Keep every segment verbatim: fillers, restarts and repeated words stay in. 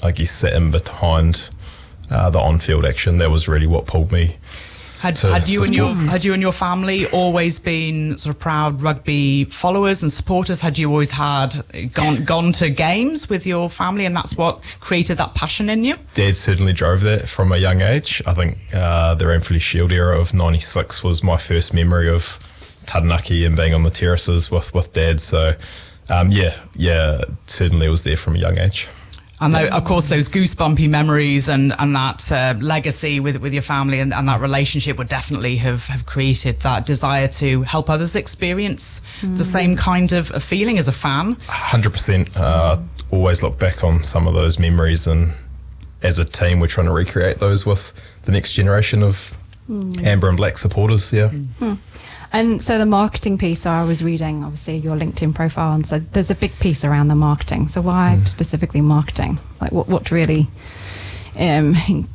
I guess, sat in behind uh, the on-field action. That was really what pulled me. Had, to, had you to and your sport. had you and your family always been sort of proud rugby followers and supporters? Had you always had gone gone to games with your family, and that's what created that passion in you? Dad certainly drove that from a young age. I think uh, the Ranfurly Shield era of ninety-six was my first memory of Taranaki and being on the terraces with, with Dad. So, um, yeah, yeah, certainly it was there from a young age. And yeah. Of course, those goosebumpy memories and, and that uh, legacy with with your family and, and that relationship would definitely have, have created that desire to help others experience mm. the same kind of a feeling as a fan. one hundred percent. Uh, always look back on some of those memories, and as a team, we're trying to recreate those with the next generation of mm. amber and black supporters. Yeah. Mm. And so the marketing piece, so I was reading, obviously, your LinkedIn profile, and so there's a big piece around the marketing. So why mm. specifically marketing? Like, what, what really, um,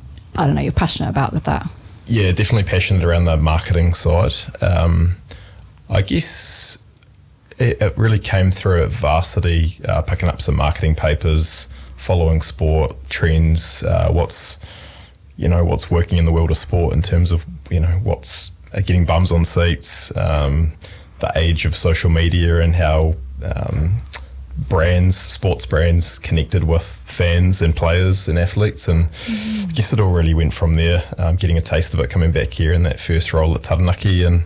I don't know, you're passionate about with that? Yeah, definitely passionate around the marketing side. Um, I guess it, it really came through at varsity, uh, picking up some marketing papers, following sport trends, uh, what's, you know, what's working in the world of sport in terms of, you know, what's getting bums on seats, um, the age of social media and how um, brands, sports brands connected with fans and players and athletes. And mm. I guess it all really went from there, um, getting a taste of it coming back here in that first role at Taranaki. And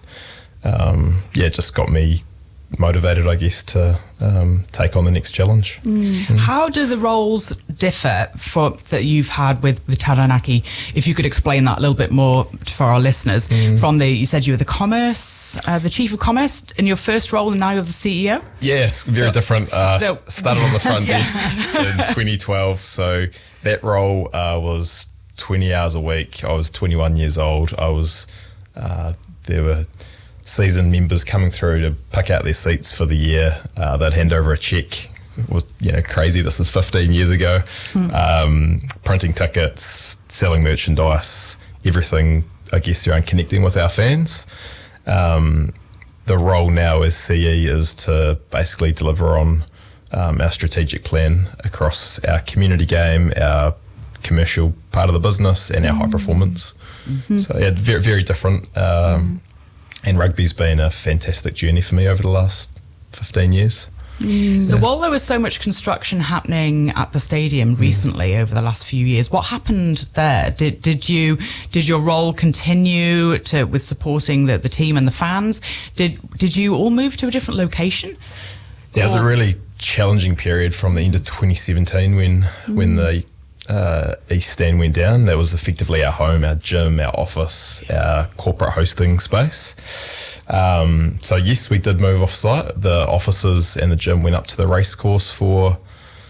um, yeah, it just got me motivated, I guess, to um, take on the next challenge. Mm. Mm. How do the roles differ for that you've had with the Taranaki? If you could explain that a little bit more for our listeners. Mm. From the, you said you were the commerce, uh, the chief of commerce in your first role, and now you're the C E O. Yes, very so, different. Uh, so, started on the front yeah. desk in twenty twelve. So that role uh, was twenty hours a week. I was twenty-one years old. I was uh, there were seasoned members coming through to pick out their seats for the year. Uh, they'd hand over a cheque. It was, you know, crazy. This is fifteen years ago. Mm. Um, printing tickets, selling merchandise, everything, I guess, around connecting with our fans. Um, the role now as C E is to basically deliver on um, our strategic plan across our community game, our commercial part of the business, and our mm. high performance. Mm-hmm. So, yeah, very, very different. Um, mm. And rugby's been a fantastic journey for me over the last fifteen years. Mm. So yeah. while there was so much construction happening at the stadium recently mm. over the last few years, what happened there? Did did you did your role continue to with supporting the, the team and the fans? Did did you all move to a different location? Yeah, it was a really challenging period from the end of twenty seventeen when mm. when the Uh, East Stand went down. That was effectively our home, our gym, our office, our corporate hosting space. Um, so yes, we did move off site. The offices and the gym went up to the race course for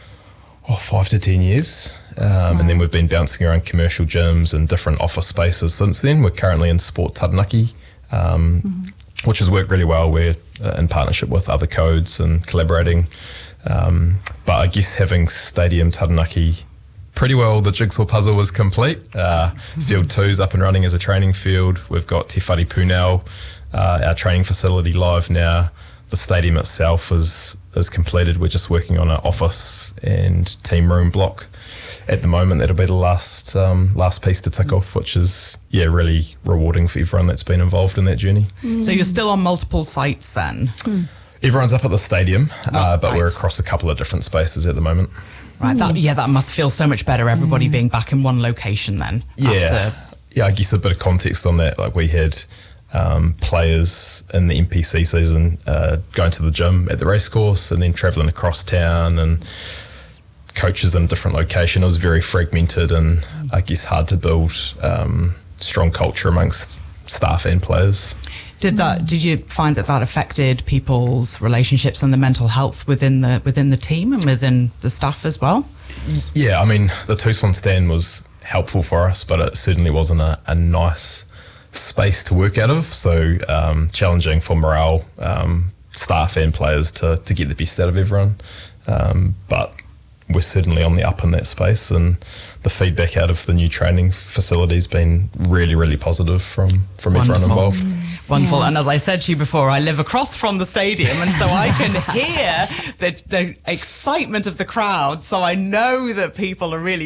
oh, five to ten years. Um, and then we've been bouncing around commercial gyms and different office spaces since then. We're currently in Sport Taranaki, um, mm-hmm. which has worked really well. We're uh, in partnership with other codes and collaborating. Um, but I guess having Stadium Taranaki, pretty well the jigsaw puzzle was complete. Uh, field two's up and running as a training field. We've got Te Whare Pūnau, uh, our training facility, live now. The stadium itself is is completed. We're just working on an office and team room block at the moment. That'll be the last um, last piece to tick off, which is yeah really rewarding for everyone that's been involved in that journey. Mm. So you're still on multiple sites then? Mm. Everyone's up at the stadium, uh, but right. we're across a couple of different spaces at the moment. Right, that, yeah, that must feel so much better, everybody mm. being back in one location then. Yeah, after. yeah. I guess a bit of context on that, like we had um, players in the N P C season uh, going to the gym at the racecourse and then travelling across town, and coaches in a different location. It was very fragmented and I guess hard to build um, strong culture amongst staff and players. Did that? Did you find that that affected people's relationships and the mental health within the within the team and within the staff as well? Yeah, I mean, the Tucson stand was helpful for us, but it certainly wasn't a, a nice space to work out of. So um, challenging for morale, um, staff and players to to get the best out of everyone. Um, but we're certainly on the up in that space, and the feedback out of the new training facility has been really, really positive from from Wonderful. everyone involved. Mm. Wonderful. Yeah. And as I said to you before, I live across from the stadium, and so I can hear the, the excitement of the crowd. So I know that people are really